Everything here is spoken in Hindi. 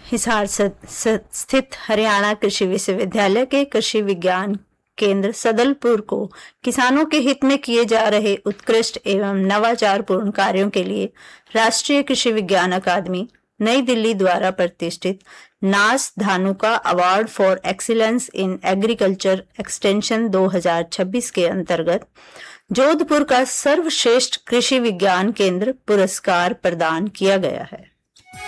हिसार स्थित हरियाणा कृषि विश्वविद्यालय के कृषि विज्ञान केंद्र सदलपुर को किसानों के हित में किए जा रहे उत्कृष्ट एवं नवाचारपूर्ण कार्यों के लिए राष्ट्रीय कृषि विज्ञान अकादमी नई दिल्ली द्वारा प्रतिष्ठित नास Dhanuka award for excellence in agriculture extension 2026 के अंतर्गत जोधपुर का सर्वश्रेष्ठ कृषि विज्ञान केंद्र पुरस्कार प्रदान किया गया है।